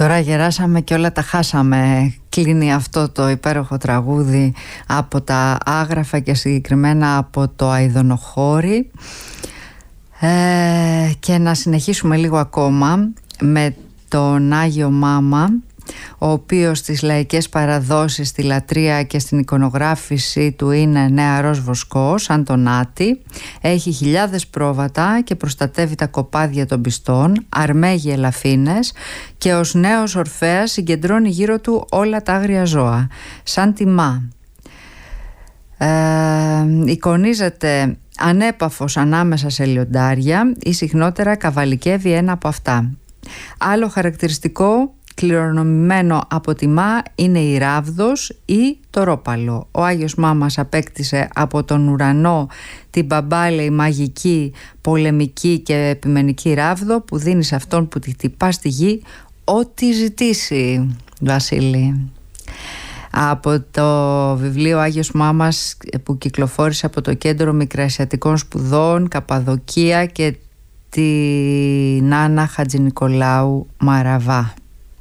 Τώρα γεράσαμε και όλα τα χάσαμε. Κλείνει αυτό το υπέροχο τραγούδι από τα Άγραφα και συγκεκριμένα από το Αηδονοχώρι. Και να συνεχίσουμε λίγο ακόμα με τον Άγιο Μάμα, ο οποίος στις λαϊκές παραδόσεις, στη λατρεία και στην εικονογράφηση του είναι νεαρός βοσκός, σαν τον Άτη. Έχει χιλιάδες πρόβατα και προστατεύει τα κοπάδια των πιστών, αρμέγει ελαφίνες και ως νέος Ορφέας συγκεντρώνει γύρω του όλα τα άγρια ζώα, σαν τη Μά. Εικονίζεται ανέπαφος ανάμεσα σε λιοντάρια ή συχνότερα καβαλικεύει ένα από αυτά. Άλλο χαρακτηριστικό κληρονομημένο από τη Μά είναι η ράβδος ή το ρόπαλο. Ο Άγιος Μάμας απέκτησε από τον ουρανό την μπαμπάλαιη, μαγική, πολεμική και επιμενική ράβδο που δίνει σε αυτόν που τη χτυπά στη γη ό,τι ζητήσει, Βασίλη. Από το βιβλίο Άγιος Μάμας που κυκλοφόρησε από το Κέντρο Μικρασιατικών Σπουδών Καπαδοκία και την Άννα Χατζηνικολάου Μαραβά.